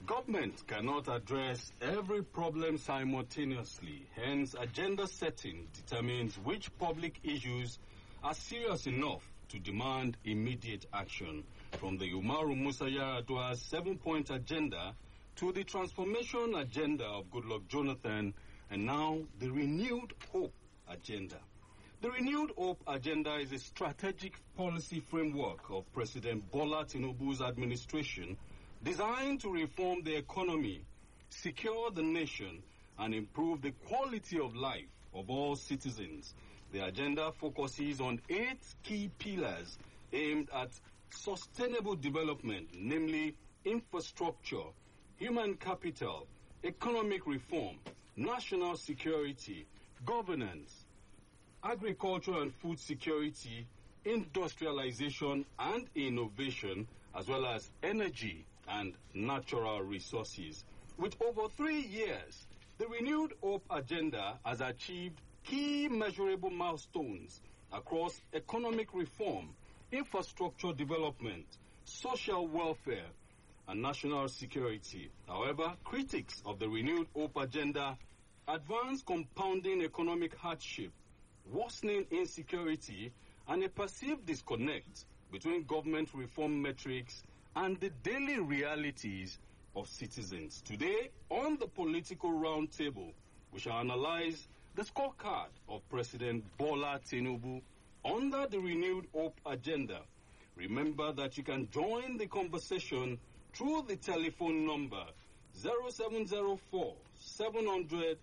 Government cannot address every problem simultaneously. Hence, agenda setting determines which public issues are serious enough to demand immediate action. From the Umaru Musa Yar'Adua's 7-point agenda to the transformation agenda of Goodluck Jonathan, and now the renewed hope agenda. The renewed hope agenda is a strategic policy framework of President Bola Tinubu's administration designed to reform the economy, secure the nation, and improve the quality of life of all citizens. The agenda focuses on 8 key pillars aimed at sustainable development, namely infrastructure, human capital, economic reform, national security, governance, agriculture and food security, industrialization and innovation, as well as energy and natural resources. With over 3 years, the renewed hope agenda has achieved key measurable milestones across economic reform, infrastructure development, social welfare, and national security. However, critics of the renewed hope agenda advance compounding economic hardship, worsening insecurity, and a perceived disconnect between government reform metrics and the daily realities of citizens. Today, on the political roundtable, we shall analyze the scorecard of President Bola Tinubu under the renewed hope agenda. Remember that you can join the conversation through the telephone number 0704 700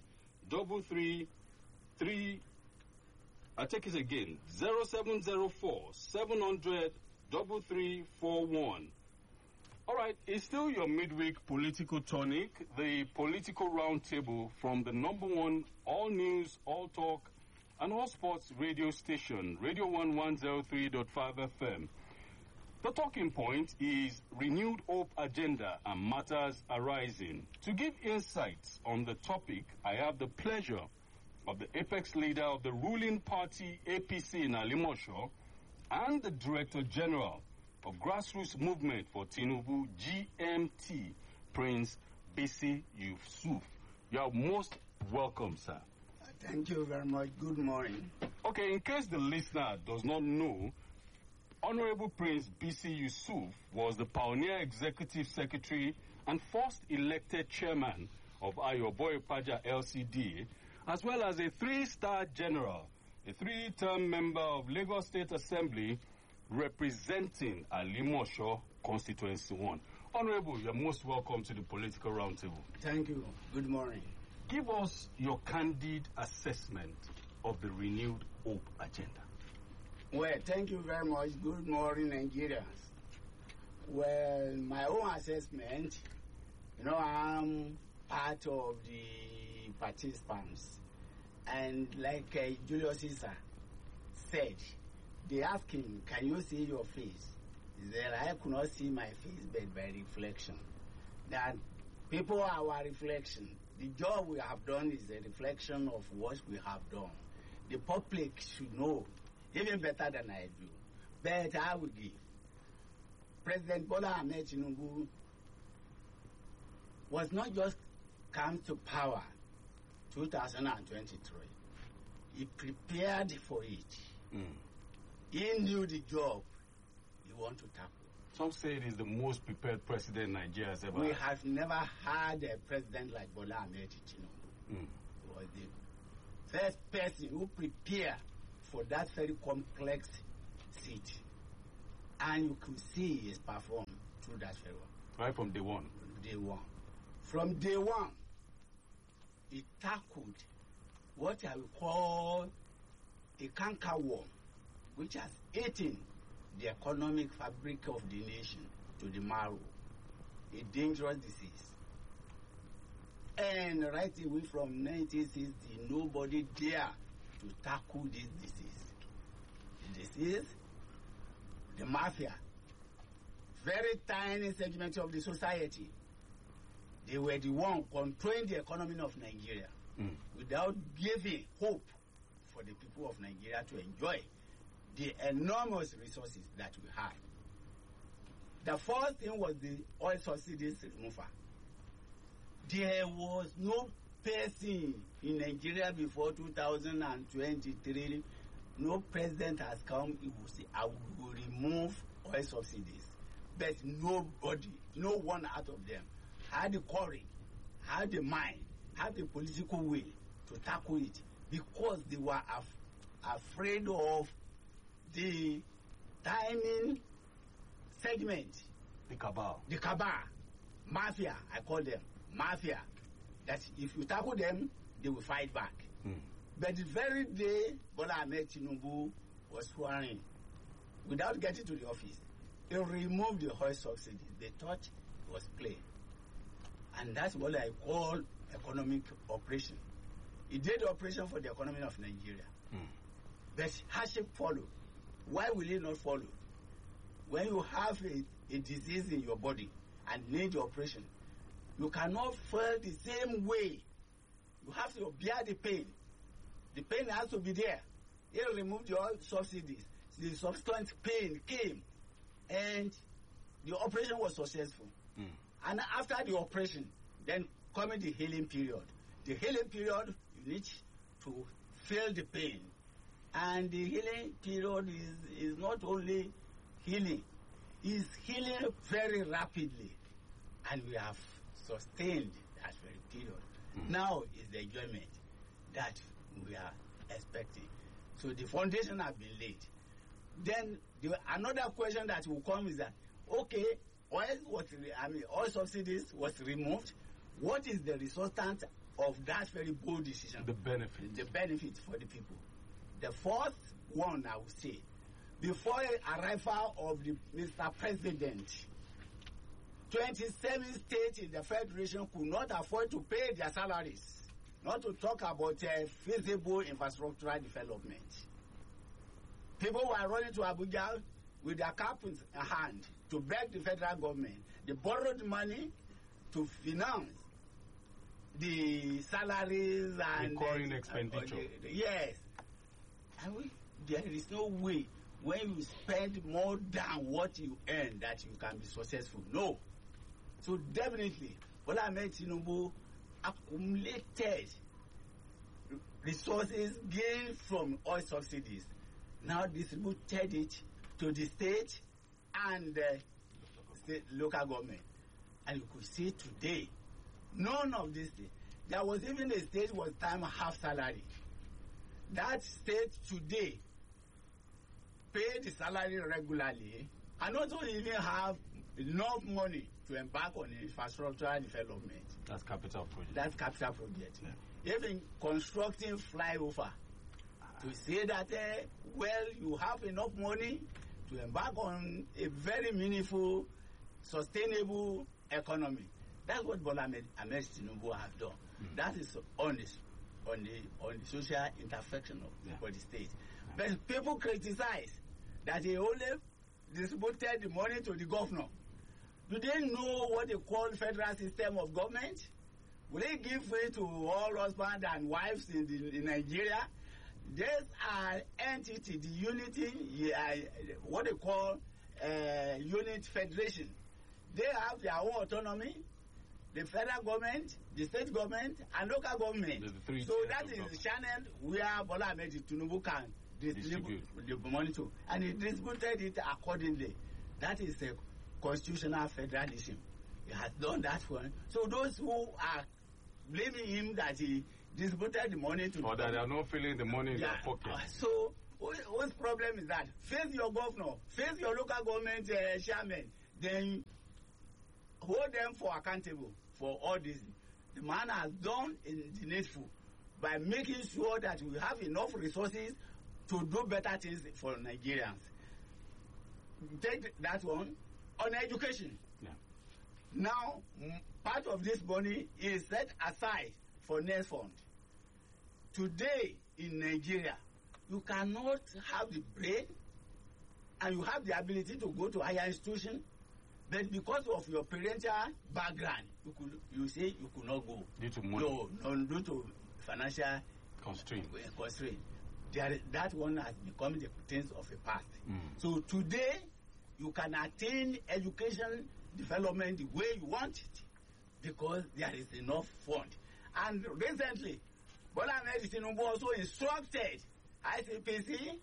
333. I take it again, 0704 700 3341. All right, it's still your midweek political tonic, the political roundtable from the #1 all news, all talk, and all sports radio station, Radio 1103.5 FM. The talking point is renewed hope agenda and matters arising. To give insights on the topic, I have the pleasure of the apex leader of the ruling party APC in Alimosho and the Director General of Grassroots Movement for Tinubu, GMT, Prince Bisi Yusuf. You are most welcome, sir. Thank you very much. Good morning. Okay, in case the listener does not know, Honorable Prince Bisi Yusuf was the pioneer executive secretary and first elected chairman of Ayoboy Paja LCD, as well as a 3-star general, a 3-term member of Lagos State Assembly, representing Alimosho Constituency 1. Honorable, you're most welcome to the political roundtable. Thank you. Good morning. Give us your candid assessment of the renewed hope agenda. Well, thank you very much. Good morning, Nigerians. Well, my own assessment, I'm part of the participants. And like Julius Caesar said, they asked him, can you see your face? He said, I could not see my face, but by reflection. That people are our reflection. The job we have done is a reflection of what we have done. The public should know, even better than I do. But I will give. President Bola Ahmed Tinubu was not just come to power 2023. He prepared for it. He knew the job he wanted to tackle. Some say it is the most prepared president Nigeria has ever had. We have never had a president like Bola Ahmed Tinubu. He was the first person who prepared for that very complex seat. And you could see his performance through that very well. Right from day one? Day one. From day one, he tackled what I would call a cankerworm, which has eaten the economic fabric of the nation to the marrow, a dangerous disease. And right away from 1960, nobody dared to tackle this disease. The disease, the mafia, very tiny segment of the society, they were the one controlling the economy of Nigeria without giving hope for the people of Nigeria to enjoy the enormous resources that we had. The first thing was the oil subsidies removal. There was no person in Nigeria before 2023. No president has come. He will say, I will remove oil subsidies. But nobody, no one out of them had the courage, had the mind, had the political will to tackle it, because they were afraid of the timing segment. The cabal. The cabal. Mafia, I call them. Mafia. That if you tackle them, they will fight back. But the very day Bola Ahmed Tinubu was swearing, without getting to the office, he removed the oil subsidy. They thought it was play. And that's what I call economic operation. He did the operation for the economy of Nigeria. But hardship followed. Why will it not follow? When you have a disease in your body and need the operation, you cannot feel the same way. You have to bear the pain. The pain has to be there. He removed the oil subsidies. The subsequent pain came, and the operation was successful. And after the operation, then coming the healing period. The healing period, you need to feel the pain. And the healing period is not only healing, it's healing very rapidly. And we have sustained that very period. Now is the enjoyment that we are expecting. So the foundation has been laid. Then another question that will come is that, okay, oil subsidies was removed. What is the resultant of that very bold decision? The benefit. The benefit for the people. The first one, I would say, before the arrival of the Mr. President, 27 states in the Federation could not afford to pay their salaries, not to talk about feasible infrastructural development. People were running to Abuja with their cap in hand to beg the federal government. They borrowed money to finance the salaries and recurring expenditure. Yes. And there is no way when you spend more than what you earn that you can be successful. No. So definitely, Bola Ahmed Tinubu accumulated resources gained from oil subsidies, now distributed it to the state and local government. And you could see today, none of these things. There was even a state was time half salary. That state today pay the salary regularly and also even have enough money to embark on infrastructural development. That's capital project. That's capital project. Yeah. Even constructing flyover to say that, you have enough money to embark on a very meaningful, sustainable economy. That's what Bola Ahmed Tinubu has done. That is on the social intersection for the state. But people criticize that he only distributed the money to the governor. Do they know what they call federal system of government? Will they give it to all husbands and wives in Nigeria? These are entities, the unity, what they call unit federation. They have their own autonomy. The federal government, the state government, and local government. So that is the channel where Bola Ahmed Tinubu can distribute the money to. And he distributed it accordingly. That is a constitutional federalism. He has done that one. So those who are blaming him that he distributed the money to... Or that they are not feeling the money in their pocket. So whose problem is that? Face your governor, face your local government chairman, then hold them for accountable for all this. The man has done in the needful by making sure that we have enough resources to do better things for Nigerians. Take that one. On education. Yeah. Now, part of this money is set aside for NEST fund. Today in Nigeria, you cannot have the brain and you have the ability to go to higher institution, but because of your parental background, you say you could not go. Due to money? No, due to financial constraint. That one has become the things of the past. So today, you can attain education development the way you want it. because there is enough fund. And recently, Bola Ahmed Tinubu also instructed ICPC,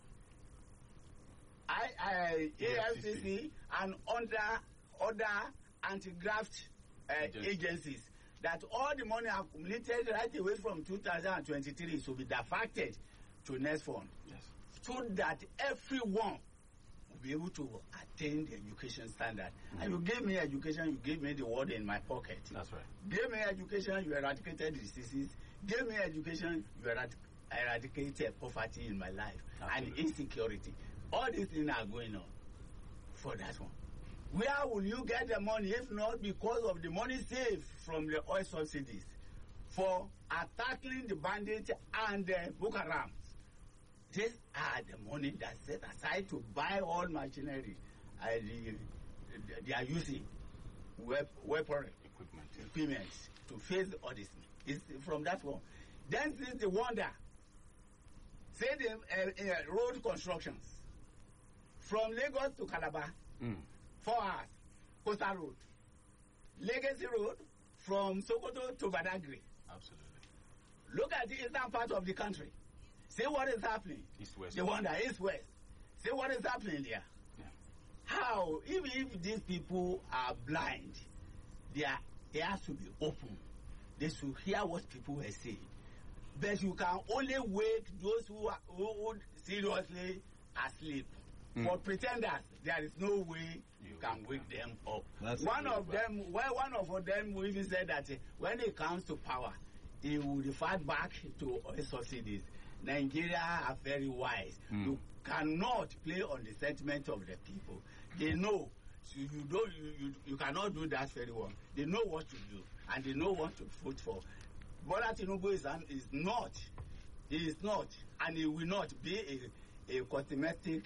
AFCC, and other anti-graft agencies that all the money accumulated right away from 2023 should be diverted to next fund, so that everyone will be able to attain the education standard. And you gave me education, you gave me the word in my pocket. That's right. Gave me education, you eradicated diseases. Gave me education, you eradicated poverty in my life. Absolutely. And insecurity. All these things are going on for that one. Where will you get the money if not because of the money saved from the oil subsidies for attacking the bandits and the Boko Haram? These are the money that's set aside to buy all machinery they are using, weapon equipment to face all this. It's from that one. Then since the wonder, say the road constructions from Lagos to Calabar, 4 hours, Coastal Road. Legacy Road from Sokoto to Badagry. Absolutely. Look at the eastern part of the country. See what is happening. East-west. The wonder, east-west. See what is happening there. Yeah. How, if these people are blind, their ears should be open. They should hear what people are saying. But you can only wake those who seriously asleep. For pretenders, there is no way you can wake them up. One of them even said that when it comes to power, he will refer back to oil subsidies. Nigeria are very wise. You cannot play on the sentiment of the people. They know you cannot do that very well. They know what to do and they know what to vote for. Bola Tinubu is not. He is not, and he will not be a cosmetic.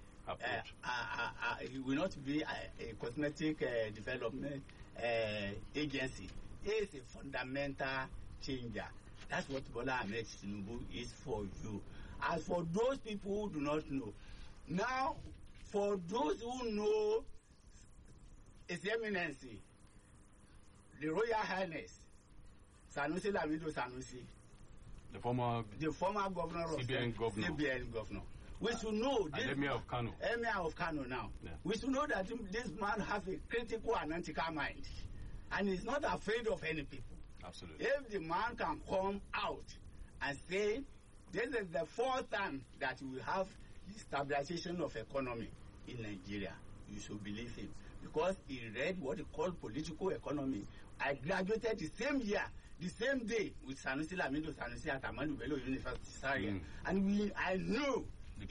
He will not be a cosmetic development agency. He is a fundamental changer. That's what Bola Ahmed Tinubu is for you. As for those people who do not know, now for those who know His Eminency, the Royal Highness Sanusi Lamido Sanusi, the former governor of CBN governor. We should know this Emir of Kano. Emir of Kano now. Yeah. We should know that this man has a critical analytical mind, and he's not afraid of any people. Absolutely. If the man can come out and say, this is the fourth time that we have the stabilization of economy in Nigeria, you should believe him. Because he read what he called political economy. I graduated the same year, the same day, with Sanusi Lamido Sanusi at Ahmadu Bello University. And I know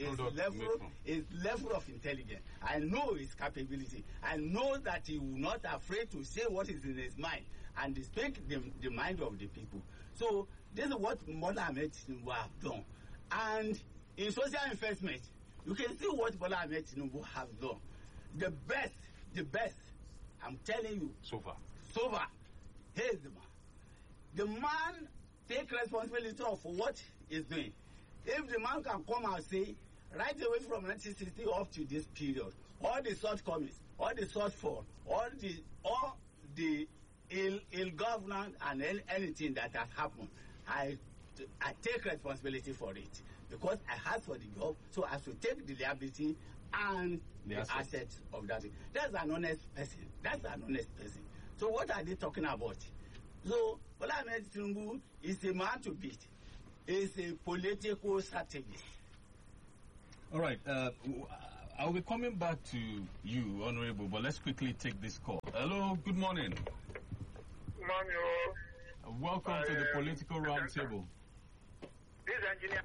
his level of intelligence. I know his capability. I know that he will not afraid to say what is in his mind and speak the mind of the people. So this is what Bola Ahmed Tinubu have done. And in social investment, you can see what Bola Ahmed Tinubu has done. The best, I'm telling you. So far. Here's the man. The man take responsibility of what he's doing. If the man can come and say, right away from 1960 up to this period, all the shortcomings, all the shortfall, all the ill governance and anything that has happened, I take responsibility for it because I asked for the job, so I should take the liability and the assets of that. That's an honest person. So what are they talking about? So Bola Ahmed Tinubu is a man to beat. Is a political strategist. All right. I'll be coming back to you, Honorable, but let's quickly take this call. Hello, good morning. Good morning. Welcome to the Political Roundtable. This engineer.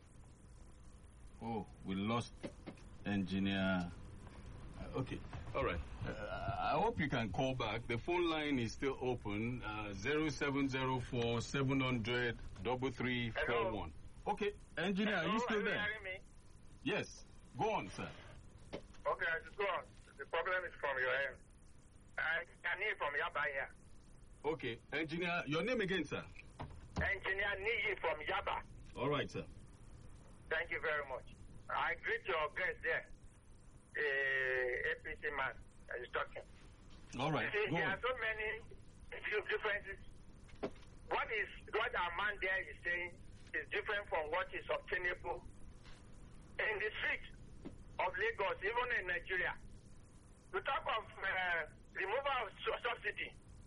Oh, we lost engineer. Okay. All right. I hope you can call back. The phone line is still open. 0704 700 3341. Okay, engineer, are you still there? Me? Yes. Go on, sir. Okay, I just go on. The problem is from your end. I can hear from Yaba here. Okay, engineer, your name again, sir? Engineer Niji from Yaba. All right, sir. Thank you very much. I greet your guest there, APC man that is talking. All right. See, there are so many few differences. What our man there is saying is different from what is obtainable in the street of Lagos, even in Nigeria. We talk of removal of subsidy.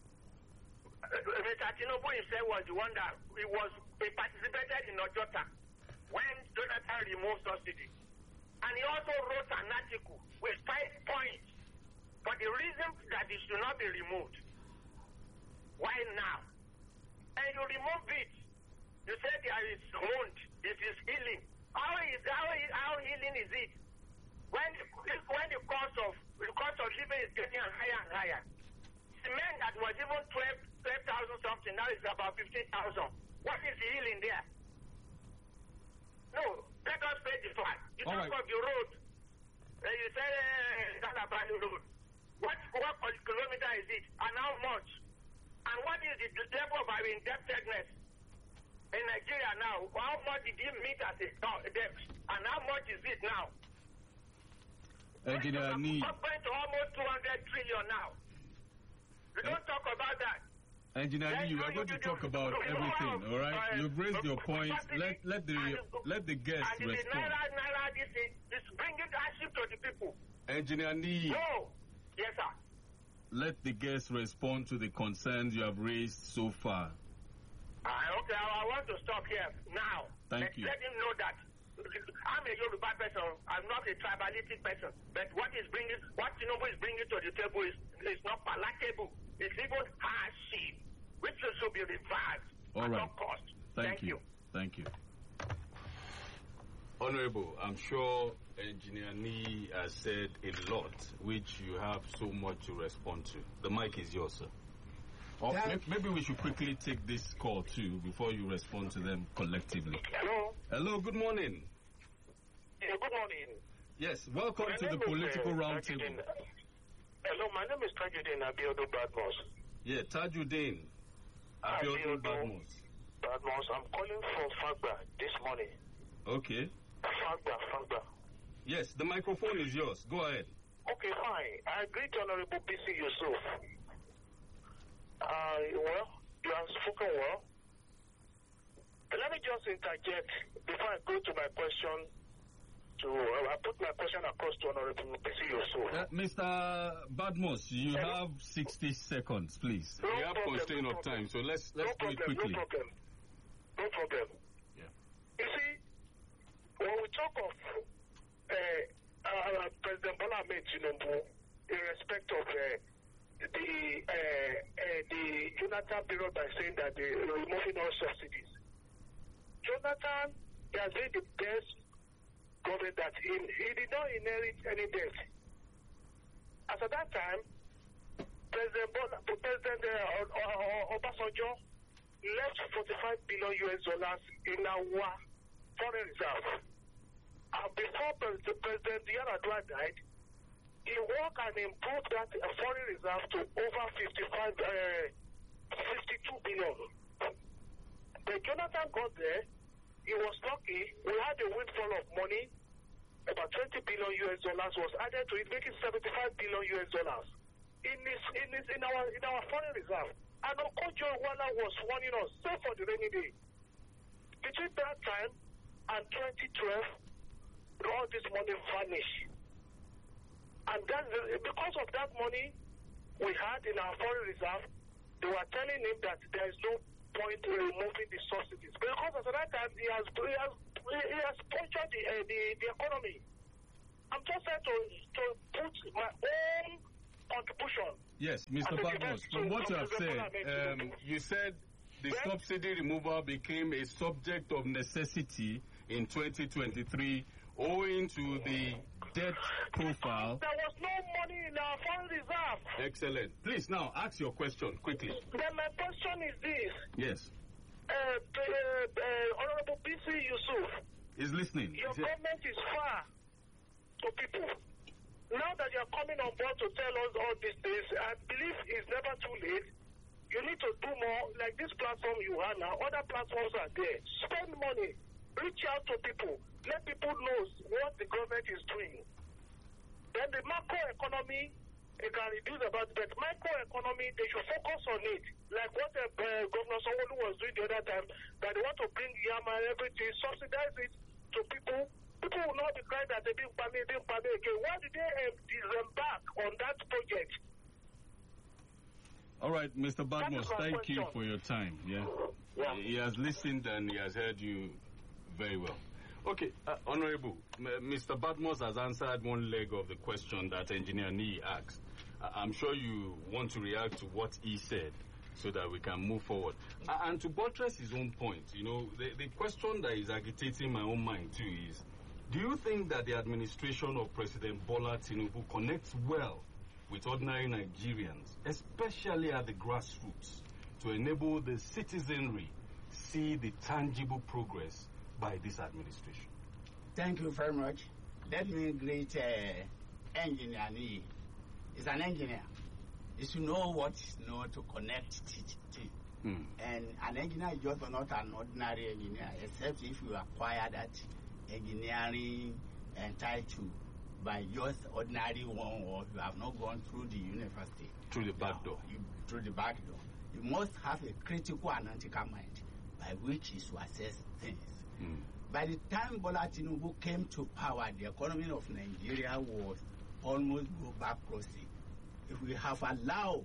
Mr. Tinubu himself was the one that he participated in Ojota when Jonathan removed subsidy. And he also wrote an article with 5 points for the reason that it should not be removed. Why now? And you remove it. You say there is wound. It is healing. How healing is it? When the cost of living is getting higher and higher. Cement that was even 12,000 something, now is about 15,000. What is the healing there? No, let us pay the fine. You talk of the road. You say Galabani road. What kilometer is it? And how much? And what is the level of our indebtedness in Nigeria now? How much did he meet as a debt? And how much is it now? Engineer Nee. Going to almost 200 trillion now. We don't talk about that. Engineer Nee, you are going to talk about everything, all right? You've raised your point. Let the guests respond. Naira, this bringing hardship to the people. Engineer Nee. No. Yes, sir. Let the guests respond to the concerns you have raised so far. Okay, I want to stop here now. Thank you. Let him know that I'm a Yoruba person. I'm not a tribalistic person. But what Tinubu is bringing to the table is not palatable. It's even hardship, which should be reversed at all cost. Thank you. Thank you. Honorable, I'm sure Engineer Nee has said a lot, which you have so much to respond to. The mic is yours, sir. Or maybe we should quickly take this call too before you respond to them collectively. Hello. Hello, good morning. Yeah, good morning. Yes, welcome to the political roundtable. Hello, my name is Tajuddin Abiodun Badmos. Yeah, Tajuddin Abiodun Badmos. Badmos, I'm calling from Fagba this morning. Okay. Fagba. Yes, the microphone is yours. Go ahead. Okay, fine. I agree to Honorable PC Yusuf. Well, you have spoken well. Let me just interject before I go to my question. I put my question across to Honorable PC Yusuf. Mr. Badmos, you have 60 seconds, please. We have constraint of time, so let's do it quickly. No problem. Yeah. You see, when we talk of President Bola Ahmed Tinubu in respect of the Jonathan period by saying that they're removing all subsidies, Jonathan has been the best government that he did not inherit any debt. As at that time, President Obasanjo left $45 billion in our foreign reserve. And before President Yar'Adua died, he worked and improved that foreign reserve to over 52 billion. When Jonathan got there, he was lucky. We had a windfall of money. About $20 billion was added to it, making $75 billion in our foreign reserve. And Okonjo-Iweala was warning us, save for the rainy day. Between that time and 2012, all this money vanished. And because of that money we had in our foreign reserve, they were telling him that there is no point in removing the subsidies. Because at that time, he has punctured the economy. I'm just trying to put my own contribution. Yes, Mr. Badmos, from what you have said, you said the subsidy removal became a subject of necessity in 2023 owing to the debt profile. There was no money in our foreign reserve. Excellent. Please now ask your question quickly. Then my question is this. Yes. Honorable PC Yusuf is listening. Your government is far to people. Now that you are coming on board to tell us all these things, I believe it's never too late. You need to do more, like this platform you have now. Other platforms are there. Spend money. Reach out to people. Let people know what the government is doing. Then the macro economy They can reduce about, but microeconomy, they should focus on it. Like what Governor Sanwo-Olu was doing the other time, that they want to bring yam and everything, subsidize it to people. People will not be crying that they're being pammy again. Why did they disembark on that project? All right, Mr. Badmos, thank you for your time. Yeah. He has listened and he has heard you very well. Okay, Honorable, Mr. Badmos has answered one leg of the question that Engineer Nee asked. I'm sure you want to react to what he said so that we can move forward. And to buttress his own point, you know, the question that is agitating my own mind too is, do you think that the administration of President Bola Tinubu connects well with ordinary Nigerians, especially at the grassroots, to enable the citizenry see the tangible progress by this administration? Thank you very much. Let me greet Engineer Nee. He's an engineer. He should know what to connect And an engineer is just not an ordinary engineer, except if you acquire that engineering title by just ordinary one, or you have not gone through the university. Through the back door. Through the back door. You must have a critical analytical mind by which is to assess things. By the time Bola Tinubu came to power, the economy of Nigeria was almost go bankruptcy. If we have allowed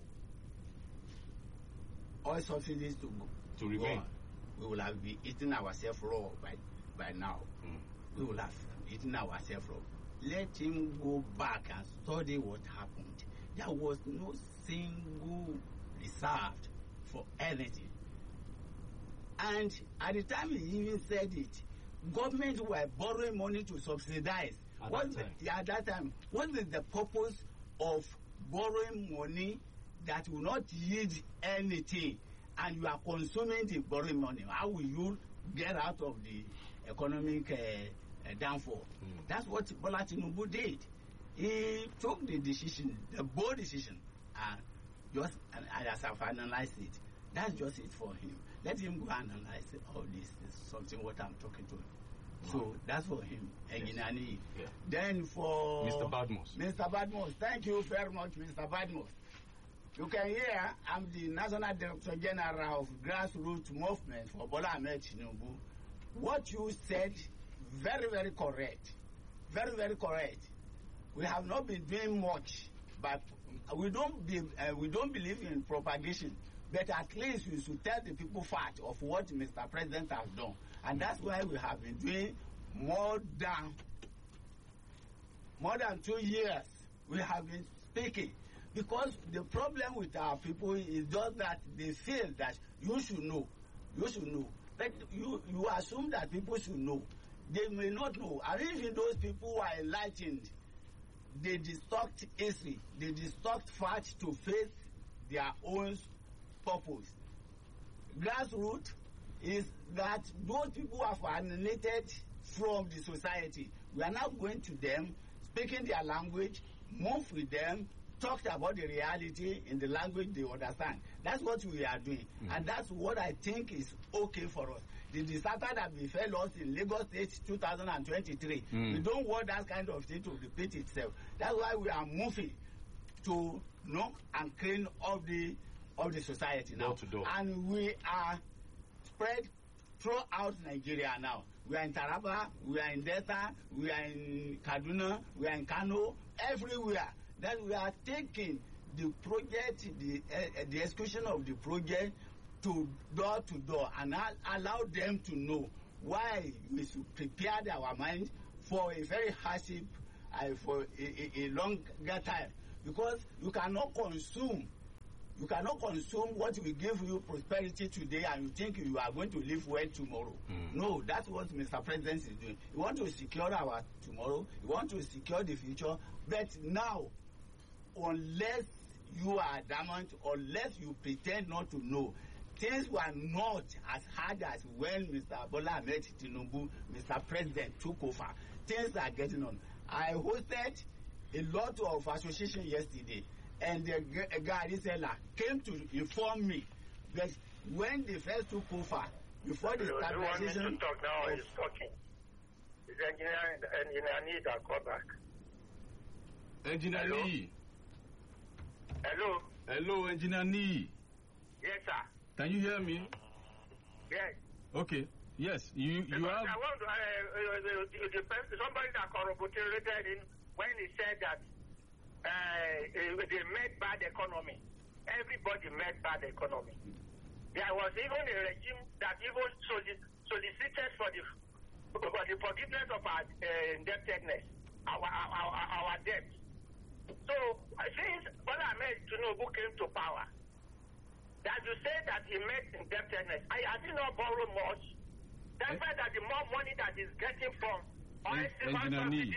oil subsidies to remain, we will have been eating ourselves raw by now. We will have eaten ourselves raw. Let him go back and study what happened. There was no single reserved for anything. And at the time he even said it, government were borrowing money to subsidize. At that time, what is the purpose of borrowing money that will not yield anything, and you are consuming the borrowing money? How will you get out of the economic downfall? That's what Bola Tinubu did. He took the decision, the bold decision, and as I've analyzed it, that's just it for him. Let him go and analyze all this. This is something what I'm talking to him. So that's for him, Engineer Nee. Yeah. Then for Mr. Badmos. Mr. Badmos, thank you very much, Mr. Badmos. You can hear I'm the National Director General of Grassroots Movement for Bola Ahmed Tinubu. What you said, very, very correct. Very, very correct. We have not been doing much, but we don't believe in propagation. But at least we should tell the people fact of what Mr. President has done. And that's why we have been doing more than 2 years. We have been speaking. Because the problem with our people is just that they feel that you should know. You should know. But you assume that people should know. They may not know. And even those people who are enlightened, they distort history. They distort facts to face their own purpose. Grassroots is that those people who have alienated from the society, we are now going to them, speaking their language, move with them, talk about the reality in the language they understand. That's what we are doing. And that's what I think is okay for us. The disaster that befell us in Lagos State 2023, we don't want that kind of thing to repeat itself. That's why we are moving to knock and clean up the society now. Door to door. And we are spread throughout Nigeria now. We are in Taraba, we are in Delta, we are in Kaduna, we are in Kano, everywhere. That we are taking the project, the execution of the project to door and allow them to know why we should prepare our mind for a very hardship for a longer time. Because you cannot consume what will give you prosperity today and you think you are going to live well tomorrow. No, that's what Mr. President is doing. He wants to secure our tomorrow. He wants to secure the future. But now, unless you are adamant, unless you pretend not to know, things were not as hard as when Mr. Bola Ahmed Tinubu, Mr. President, took over. Things are getting on. I hosted a lot of associations yesterday, and the guy came to inform me that when they first took over, before the stabilization... to talk now is talking. Is engineer need a call back? Engineer Nee. Hello. Hello, Engineer Nee. Yes, sir. Can you hear me? Yes. Okay. Yes, you Because have. I want somebody that corroborated in when he said that they made bad economy. Everybody made bad economy. There was even a regime that even solicited for the forgiveness of our indebtedness, our debt. So since Bola Ahmed Tinubu came to power, that you say that he made indebtedness, I did not borrow much. That's why that the more money that he's getting from Engineer Nee,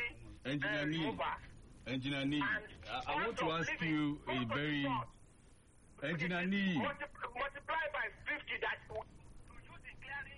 Engineer Nee, I want to ask you a very Engineer Nee. Multiply by 50 that you use in clearing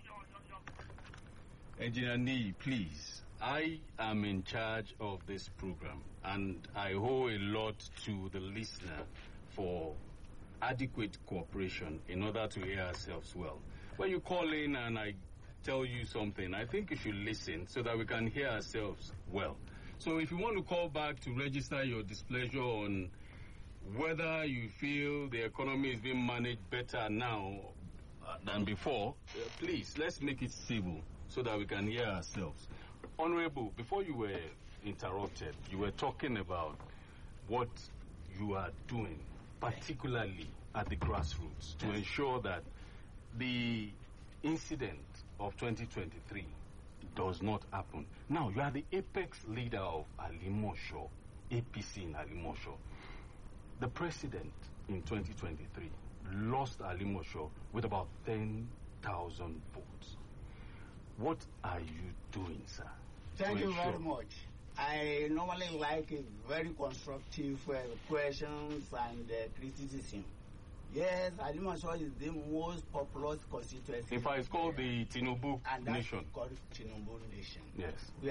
your Engineer Nee, please. I am in charge of this program, and I owe a lot to the listener for adequate cooperation in order to hear ourselves well. When you call in and I tell you something, I think you should listen so that we can hear ourselves well. So if you want to call back to register your displeasure on whether you feel the economy is being managed better now than before, please, let's make it civil so that we can hear ourselves. Honorable, before you were interrupted, you were talking about what you are doing, particularly at the grassroots, to ensure that the incident of 2023 does not happen. Now, you are the apex leader of Alimosho, APC in Alimosho. The president in 2023 lost Alimosho with about 10,000 votes. What are you doing, sir? Thank you very much. I normally like very constructive questions and criticism. Yes, Alimosho is the most populous constituency. In fact, it's called the Tinubu Nation. It's called Tinubu Nation. Yes.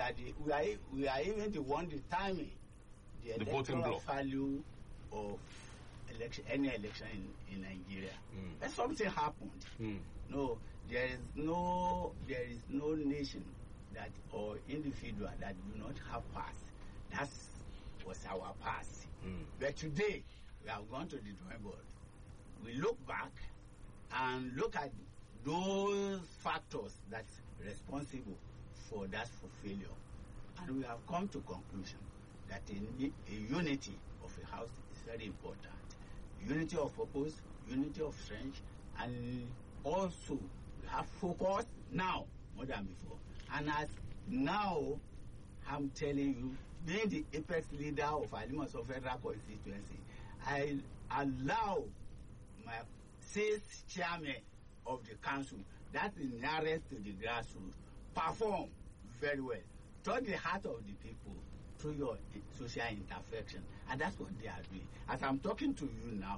We are even the one determining the electoral value of any election in Nigeria. And something happened. No, there is no nation that or individual that do not have past. That was our past. But today we have gone to the drawing board. We look back and look at those factors that's responsible for that failure. And we have come to conclusion that a unity of a house is very important. Unity of purpose, unity of strength, and also we have focus now more than before. And as now I'm telling you, being the apex leader of Alimosho Federal Constituency, I allow my sixth chairman of the council, that's the nearest to the grassroots, perform very well, touch the heart of the people through your social intervention, and that's what they are doing. As I'm talking to you now,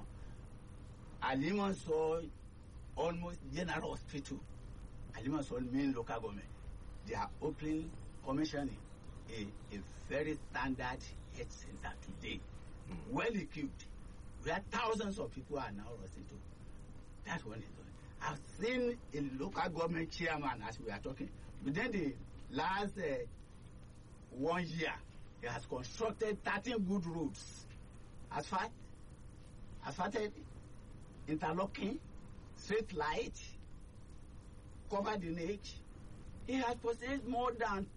Alimosho almost general hospital, Alimosho main local government, they are commissioning a very standard health center today, well equipped, where thousands of people are now rushing to. That's what it's doing. I've seen a local government chairman, as we are talking, within the last 1 year, he has constructed 13 good roads. Asphalted, interlocking, street light, covered in age. He has possessed more than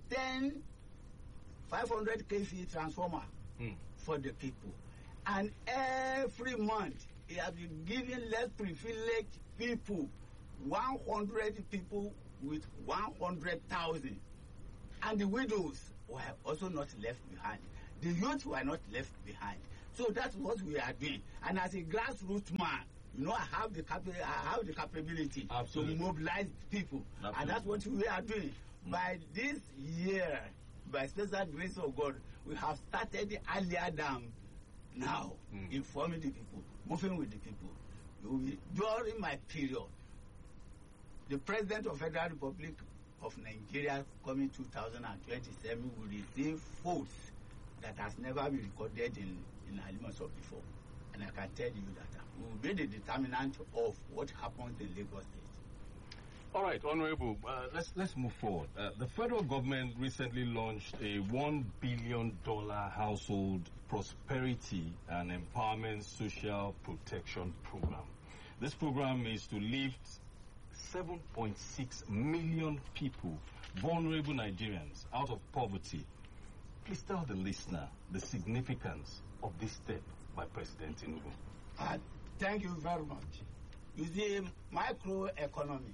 500 kV transformer for the people. And every month, he has been giving less privileged people, 100 people with 100,000. And the widows were also not left behind. The youth were not left behind. So that's what we are doing. And as a grassroots man, you know, I have the capability Absolutely. to mobilize people. Absolutely. And that's what we are doing. By this year, by special grace of God, we have started earlier than now, informing the people, moving with the people. During my period, the President of Federal Republic of Nigeria, coming 2027, will receive votes that has never been recorded in Alimosho before. And I can tell you that we will be the determinant of what happens in Lagos State. All right, Honorable, let's move forward. The federal government recently launched a $1 billion household Prosperity and Empowerment Social Protection Program. This program is to lift 7.6 million people, vulnerable Nigerians, out of poverty. Please tell the listener the significance of this step by President Tinubu. Thank you very much. You see, microeconomy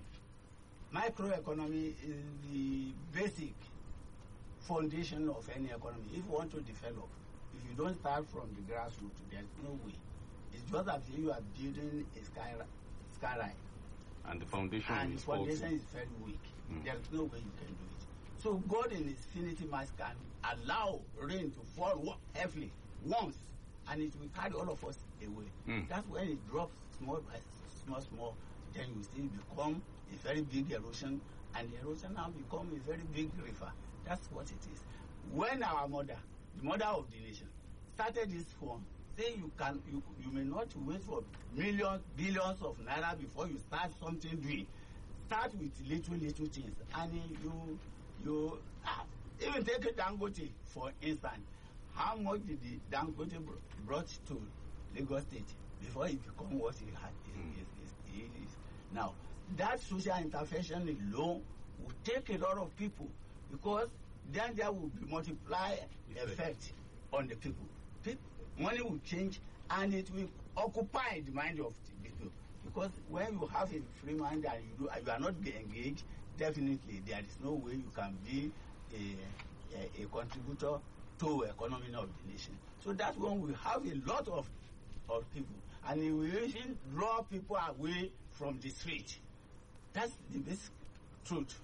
is the basic foundation of any economy. If you want to develop, if you don't start from the grassroots, there's no way. It's just as if you are building a skyline. And the foundation is very weak. There's no way you can do it. So God in His infinity might can allow rain to fall heavily once, and it will carry all of us away. That's when it drops small by small, then you see it become a very big erosion, and the erosion now become a very big river. That's what it is. When our mother, the mother of the nation, started this form, say you may not wait for millions, billions of naira before you start something doing. Start with little things, and you even take a Dangote for instance. How much did the Dangote brought to Lagos State before it become what it had is now? That social intervention alone will take a lot of people, because then there will be multiply effect on the people. Money will change, and it will occupy the mind of the people. Because when you have a free mind and you are not engaged, definitely there is no way you can be a contributor to the economy of the nation. So that's when we have a lot of people, and we will draw people away from the street. That's the basic truth.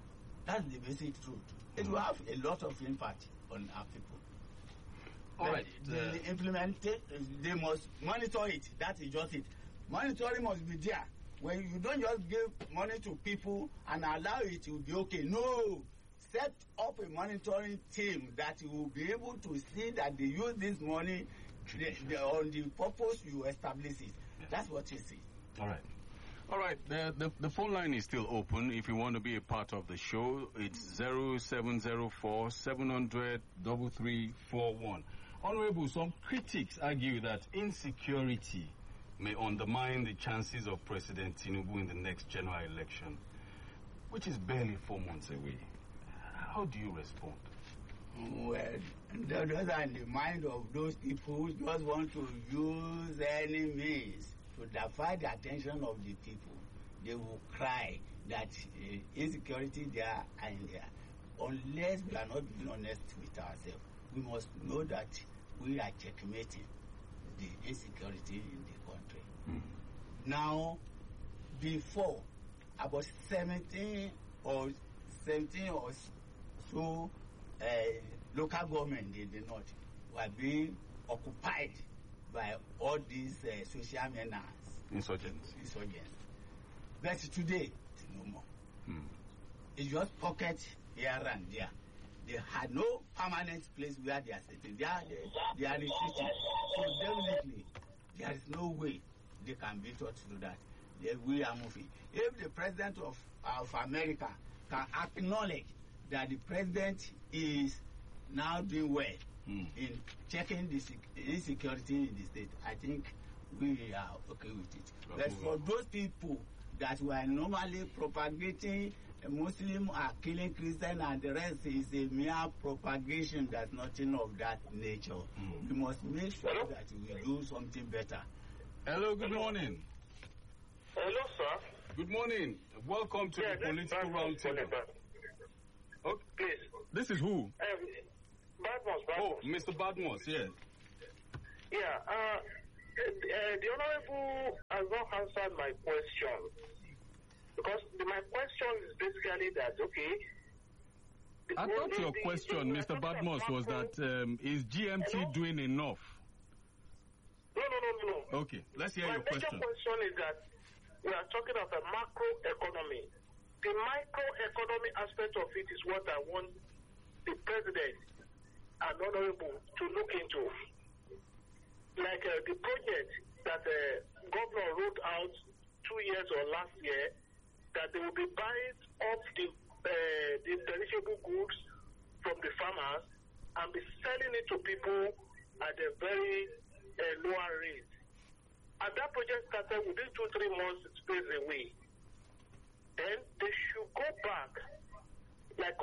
It will have a lot of impact on our people. All right. They implement it, they must monitor it. That is just it. Monitoring must be there. When you don't just give money to people and allow it to be okay. No. Set up a monitoring team that will be able to see that they use this money on the purpose you establish it. That's what you see. All right. All right, the phone line is still open. If you want to be a part of the show, it's 0704 700 3341. Honorable, some critics argue that insecurity may undermine the chances of President Tinubu in the next general election, which is barely 4 months away. How do you respond? Well, those are in the mind of those people who just want to use any means to divert the attention of the people. They will cry that insecurity there and there. Unless we are not being honest with ourselves, we must know that we are checkmating the insecurity in the country. Now, before, about 17 or so local government in the north were being occupied by all these social menace. Insurgents. But today, it's no more. It's just pocket here and there. They had no permanent place where they are sitting. They are retreating. So definitely, there is no way they can be taught to do that. We are moving. If the president of America can acknowledge that the president is now doing well in checking the insecurity in the state, I think we are okay with it. But for those people that were normally propagating Muslims are killing Christians and the rest is a mere propagation, that's nothing of that nature. We must make sure that we do something better. Hello, good morning. Hello, sir. Good morning. Welcome to the political roundtable. Okay. Please. This is who? Badmos. Oh, Mr. Badmos, yes. Yeah, the Honorable has not answered my question. Because my question is basically that, okay. I thought your question, Mr. Badmos, was that is GMT doing enough? No. Okay, let's hear your question. My question is that we are talking of a macroeconomy. The microeconomy aspect of it is what I want the president and honorable to look into. Like the project that the governor wrote out 2 years or last year, that they will be buying up the perishable goods from the farmers and be selling it to people at a very lower rate. And that project started within 2-3 months space away. Then they should go back like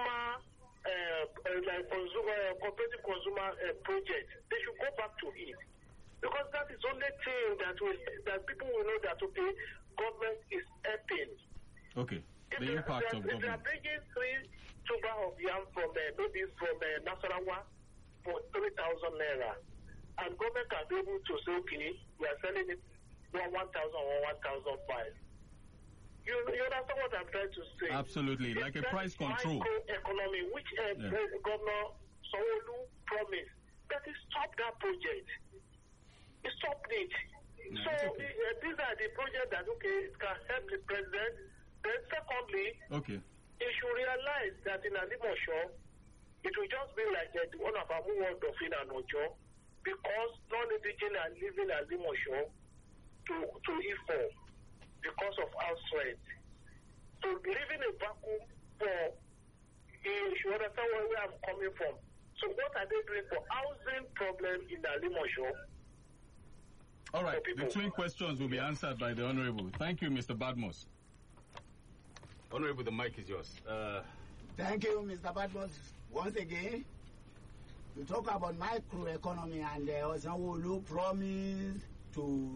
cooperative consumer project. They should go back to it. Because that is the only thing that people will know that, okay, government is helping. Okay. The impact of government. If they are bringing 3 tuber of yam from Nasarawa for 3,000 naira, and government can be able to say, okay, we are selling it for 1,000 or 1,005. You understand what I'm trying to say? Absolutely, like a price control. Economy, which Governor Sanwo-Olu promised, that he stopped that project. He stopped it. No, so okay. These are the projects that, okay, it can help the president. Then secondly, okay, he should realize that in Alimosho, it will just be like the one of our movement of Ojo, because non-indigenous are living in Alimosho to Ifo because of house rent. So living in a vacuum for, you should understand where I'm coming from. So what are they doing for housing problem in Alimosho? All right, the 2 questions will be answered by the Honorable. Thank you, Mr. Badmus. Honorable, the mic is yours. Thank you, Mr. Badmus. Once again, you talk about microeconomy, and Sanwo-Olu promised to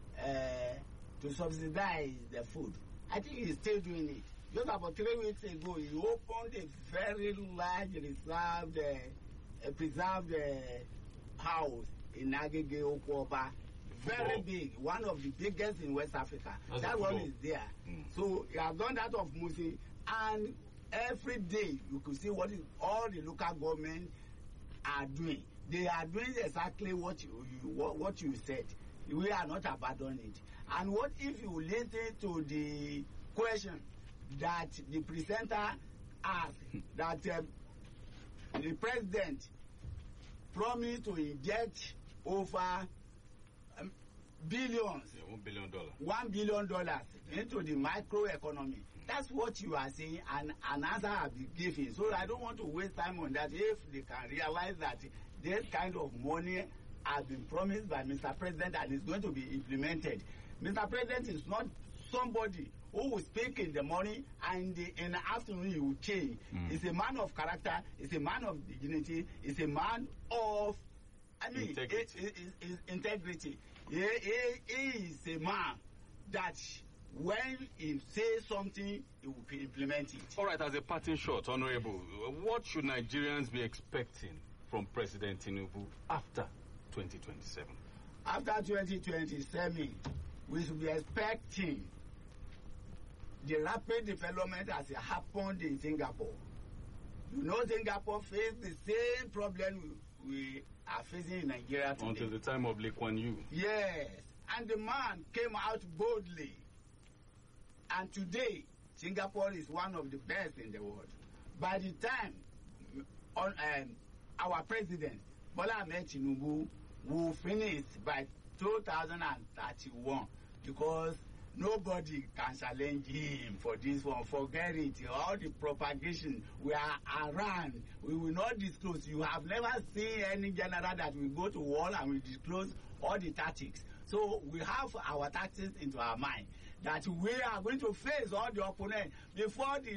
subsidize the food. I think he's still doing it. Just about 3 weeks ago, he opened a very large preserved house in Agege Okwoba. Very big, one of the biggest in West Africa. That one is there. So he has done that of Musi, and every day you could see what all the local government are doing. They are doing exactly what you said. We are not abandoning it. And what if you listen to the question that the presenter asked, that the president promised to inject over billions, $1 billion. $1 billion into the microeconomy. That's what you are saying, and an answer has been given. So I don't want to waste time on that. If they can realize that this kind of money has been promised by Mr. President and is going to be implemented. Mr. President is not somebody who will speak in the morning and in the afternoon he will change. He's a man of character, he's a man of dignity, he's a man of integrity. He is a man that when he says something, he will implement it. All right, as a parting shot, Honorable, what should Nigerians be expecting from President Tinubu after 2027? After 2027, we should be expecting the rapid development as it happened in Singapore. You know, Singapore faced the same problem we are facing in Nigeria today. Until the time of Lee Kuan Yew. Yes, and the man came out boldly. And today, Singapore is one of the best in the world. By the time our president, Bola Ahmed Tinubu, will finish by 2031, because nobody can challenge him for this one. Forget it. All the propagation, we are around. We will not disclose. You have never seen any general that will go to war and will disclose all the tactics. So we have our tactics into our mind, that we are going to face all the opponents before the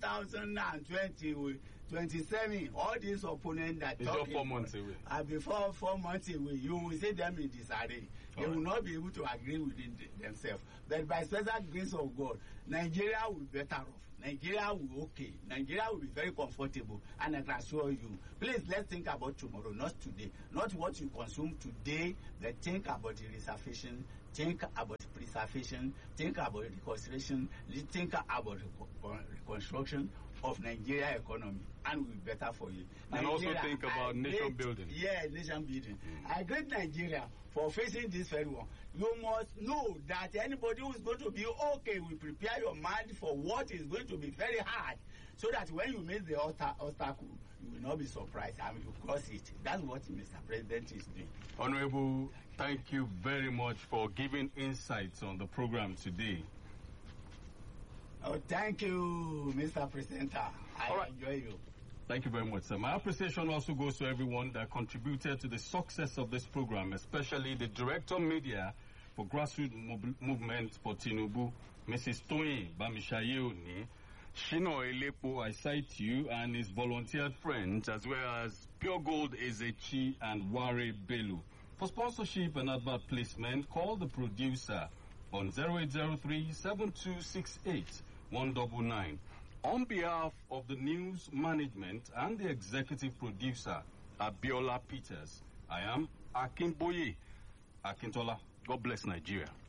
2027. All these opponents that it's just 4 months away. Before 4 months away, you will see them in disarray. They will not be able to agree within themselves. But by special grace of God, Nigeria will be better off. Nigeria will be okay. Nigeria will be very comfortable. And I can assure you, please, let's think about tomorrow, not today. Not what you consume today, but think about the reservation, think about preservation, think about reconstruction, think about reconstruction of Nigeria economy, and will be better for you. And Nigeria, also think about nation building. Yeah, nation building. I greet Nigeria for facing this very one. You must know that anybody who is going to be okay will prepare your mind for what is going to be very hard, so that when you meet the obstacle, you will not be surprised and you cross it. That's what Mr. President is doing. Honorable, thank you very much for giving insights on the program today. Oh, thank you, Mr. Presenter. I enjoy you. Thank you very much, sir. My appreciation also goes to everyone that contributed to the success of this program, especially the Director of Media for Grassroots Movement for Tinubu, Mrs. Toyin Bamishayeoni, Shino Elepo, I cite you, and his volunteered friends, as well as Pure Gold Ezechi and Ware Belu. For sponsorship and advert placement, call the producer on 0803-7268-199. On behalf of the news management and the executive producer, Abiola Peters, I am Akinboye Akintola. God bless Nigeria.